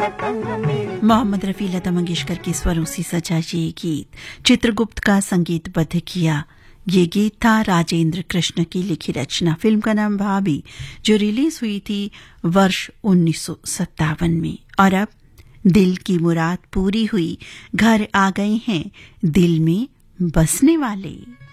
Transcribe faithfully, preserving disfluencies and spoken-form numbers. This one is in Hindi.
मोहम्मद रफी, लता मंगेशकर के स्वरों से सजा ये गीत चित्रगुप्त का संगीतबद्ध किया। ये गीत था राजेंद्र कृष्ण की लिखी रचना। फिल्म का नाम भाभी, जो रिलीज हुई थी वर्ष उन्नीस सौ सत्तावन में। और अब दिल की मुराद पूरी हुई, घर आ गए हैं दिल में बसने वाले।